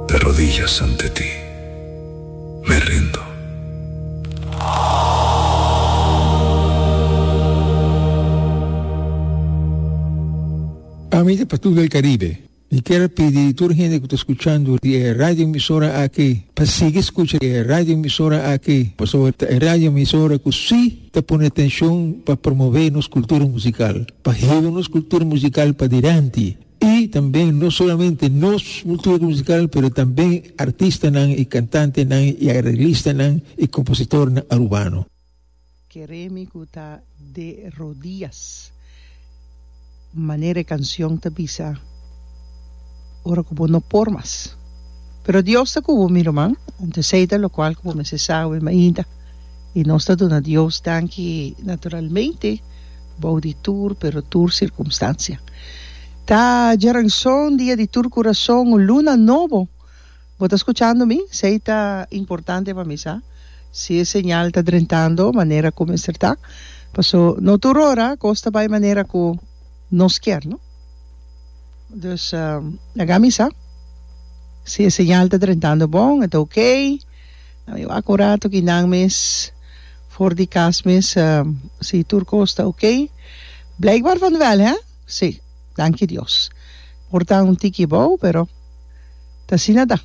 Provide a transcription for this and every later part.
de rodillas ante ti. Me rindo. Amiga Patrulha del Caribe, e quero pedir a toda gente que está escutando a rádio emissora aqui, para seguir escutando a rádio emissora aqui, para a rádio emissora que sim está pondo atenção para promover nossa cultura musical, para levar nossa cultura musical para diante. E também, não somente nossa cultura musical, mas também artista e cantante e arreglista e compositor urbano. Queremos estar de rodillas. Manera canción te pisa ora como no por más pero Dios te cubo mi román antes seita lo cual como se sabe mainda y no está dando Dios tan que naturalmente baudi tour pero tour circunstancia ta geranson dia di tour corazón un luna novo vos estás escuchando mi seita importante para mí sa si es señal ta drentando manera como está paso no tour ora costa by manera co nos quer, no? Dus nagamisa. Si é señal está trentando bom, é ok. Eu acurato que não mes voor die kasmes si turco está ok. Blijkbaar van wel, hè? Sí, dank je Dios. Porta un tiki bom, pero tá assim nada.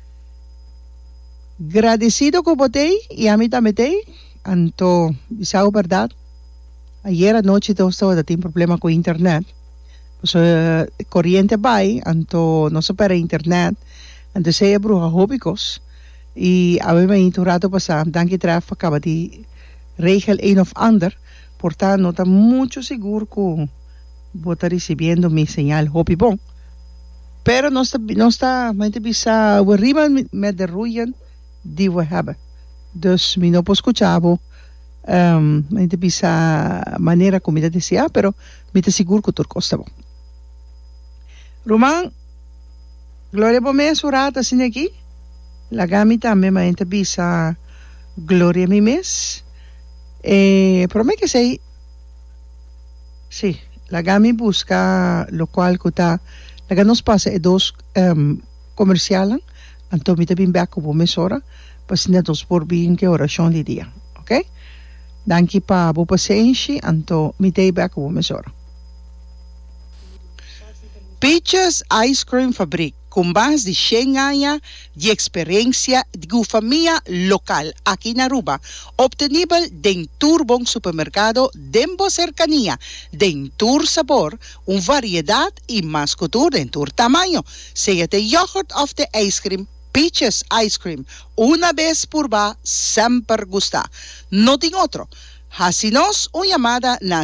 Agradecido com botei e a mim também tem. Anto, bisao verdade. Ayer anoche eu estava tendo problema com a internet. So, corriente vai, anto não se para internet. Anto sei bruxa hobicos. E aveva in un rato passado, danke tref, acaba de regel een of ander. Portanto, não está muito seguro que vou estar recebendo minha señal hobby bom. Pero não está, muito bisa, we arriba met de ruien die we hebben. Dus, mi não posso escuchar, muito bisa maneira como eu dizia, pero me te seguro que tudo costa bom. Roman, Glória por mim, surata assim aqui. Lagami também, mas te bisa Glória mi mes. Pero me que sei, sim, Lagami busca lo qual que tá, laga nos passa é dos comercial, então me te bem back como mesora, para se não dos por bem que oração de dia, ok? Danke pa bo paciência, anto me dei back como mesora. Peaches Ice Cream Fabric, com mais de 100 anos de experiência de família local aqui na Aruba, obtenível dentro do bom supermercado, dentro cercania, dentro sabor, variedade e mais cultura dentro tamanho, seja de yogurt of the ice cream. Peaches Ice Cream, una vez por va, sempre gusta. No tem outro. Hacinos uma chamada na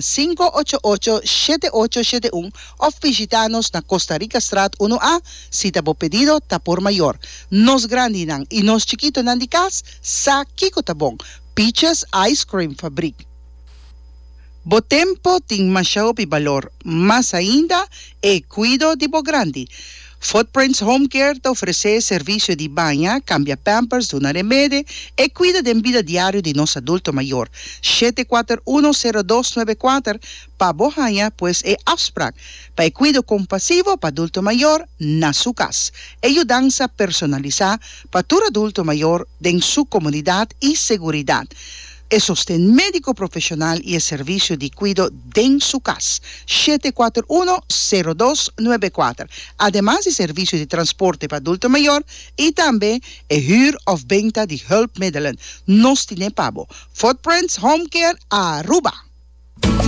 588-7871 ou visitanos na Costa Rica Strat 1A, se tá bom pedido, tá por maior. Nos grande nang e nos chiquito nang di cas, sa kiko tá bom. Peaches Ice Cream Fabric. Bo tempo tem machao pi valor, mas ainda é cuido de bo grande. Footprints Home Care te oferece serviço de banha, cambia pampers, dona remédio e cuida da vida diária de nosso adulto maior. 7410294 para Bohanha, pois é afspraak. Para cuido compassivo para adulto maior na sua casa. Ajudança personalizada para todo adulto maior em sua comunidade e segurança. E sostén médico profissional e serviço de cuido em sua casa. 7410294. Además de serviço de transporte para adulto maior e também huur of venta de hulpmiddelen. Nos tiene pabo. Footprints Home Care Aruba.